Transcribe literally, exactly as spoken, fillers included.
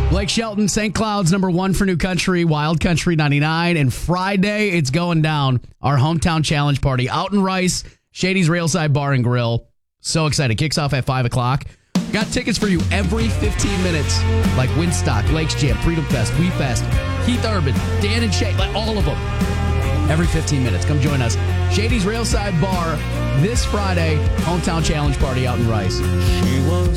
Blake Shelton, Saint Cloud's number one for New Country, Wild Country ninety-nine. And Friday, it's going down. Our hometown challenge party out in Rice, Shady's Railside Bar and Grill. So excited. Kicks off at five o'clock. Got tickets for you every fifteen minutes, like Windstock, Lakes Jam, Freedom Fest, We Fest, Keith Urban, Dan and Shay, like all of them. Every fifteen minutes. Come join us. Shady's Railside Bar this Friday, hometown challenge party out in Rice. She was